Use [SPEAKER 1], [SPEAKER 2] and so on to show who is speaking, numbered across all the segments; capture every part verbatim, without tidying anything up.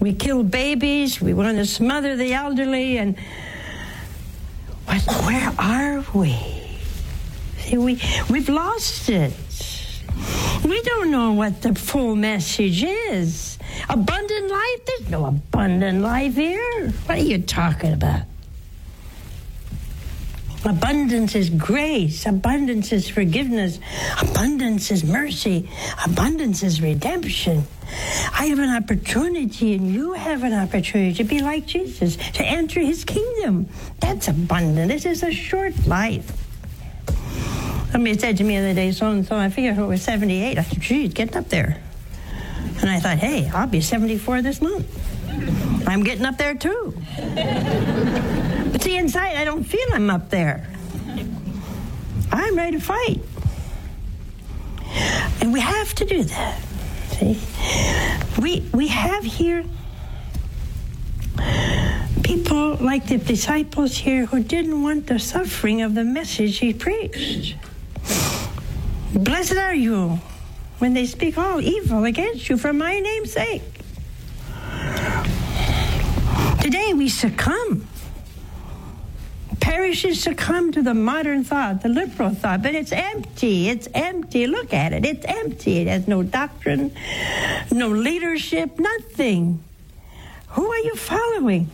[SPEAKER 1] We kill babies. We want to smother the elderly. And what, where are we? See, we, we've lost it. We don't know what the full message is. Abundant life? There's no abundant life here. What are you talking about? Abundance is grace. Abundance is forgiveness. Abundance is mercy. Abundance is redemption. I have an opportunity, and you have an opportunity to be like Jesus, to enter his kingdom. That's abundant. This is a short life. Somebody said to me the other day, so-and-so, I figured it was seventy-eight. I said, geez, getting up there. And I thought, hey, I'll be seventy-four this month. I'm getting up there, too. But see, inside, I don't feel I'm up there. I'm ready to fight. And we have to do that. See? We, we have here people like the disciples here who didn't want the suffering of the message he preached. Blessed are you when they speak all evil against you for my name's sake. Today we succumb. Parishes succumb to the modern thought, the liberal thought, but it's empty. It's empty. Look at it. It's empty. It has no doctrine, no leadership, nothing. Who are you following?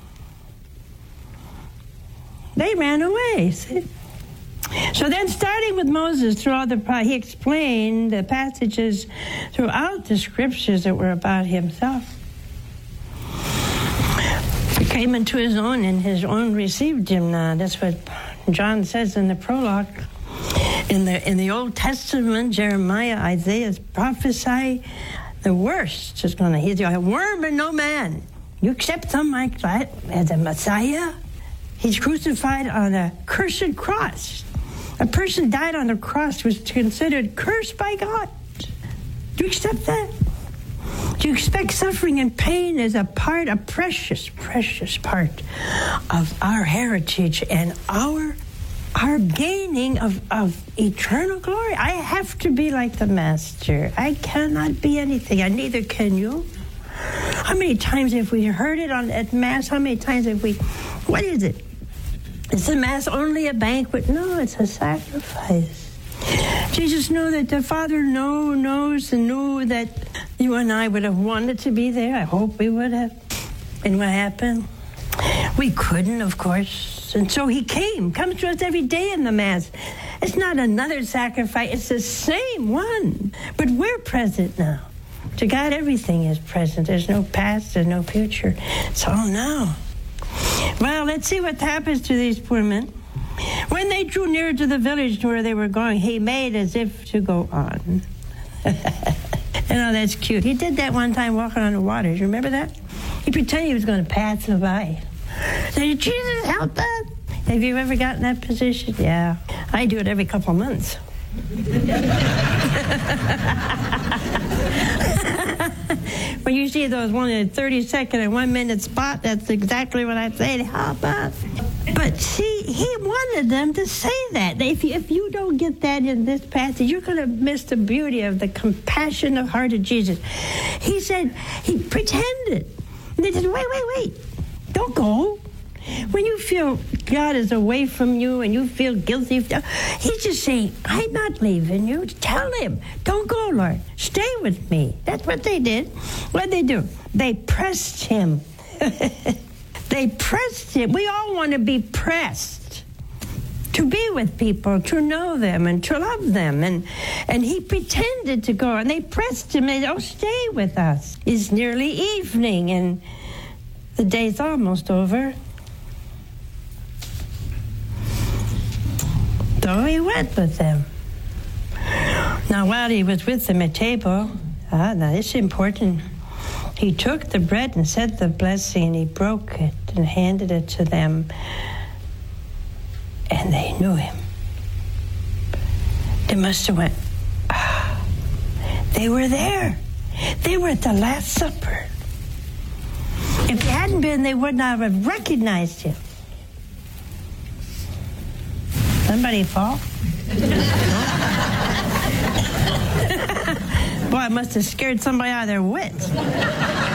[SPEAKER 1] They ran away. See? So then, starting with Moses, throughout the he explained the passages throughout the scriptures that were about himself. He came into his own, and his own received him not. That's what John says in the prologue. In the in the Old Testament, Jeremiah, Isaiah prophesy the worst is going to. He's a worm and no man. You accept him like that as a Messiah? He's crucified on a cursed cross. A person died on the cross was considered cursed by God. Do you accept that? Do you expect suffering and pain as a part, a precious, precious part of our heritage and our our gaining of, of eternal glory? I have to be like the Master. I cannot be anything, and neither can you. How many times have we heard it on at Mass? How many times have we, what is it? Is the Mass only a banquet? No, it's a sacrifice. Jesus knew that the Father know, knows and knew that you and I would have wanted to be there. I hope we would have. And what happened? We couldn't, of course. And so he came, comes to us every day in the Mass. It's not another sacrifice. It's the same one. But we're present now. To God, everything is present. There's no past, there's no future. It's all now. Well, let's see what happens to these poor men. When they drew near to the village where they were going, he made as if to go on. You know, that's cute. He did that one time walking on the water. You remember that? He pretended he was going to pass them by. Said, Jesus, help us. Have you ever gotten that position? Yeah. I do it every couple of months. When you see those one in thirty second and one minute spot, that's exactly what I say. Help us. But see, he wanted them to say that. If you, if you don't get that in this passage, you're going to miss the beauty of the compassionate heart of Jesus. He said, he pretended. And they said, wait, wait, wait. Don't go. When you feel God is away from you and you feel guilty, he's just saying, I'm not leaving you. Tell him, don't go, Lord. Stay with me. That's what they did. What did they do? They pressed him. They pressed him. We all want to be pressed to be with people, to know them and to love them. And and he pretended to go, and they pressed him. They said, oh, stay with us. It's nearly evening, and the day's almost over. So he went with them. Now, while he was with them at table, ah, now this is important. He took the bread and said the blessing, and he broke it and handed it to them. And they knew him. They must have went, ah, they were there. They were at the Last Supper. If they hadn't been, they would not have recognized him. Somebody fall? Boy, I must have scared somebody out of their wits.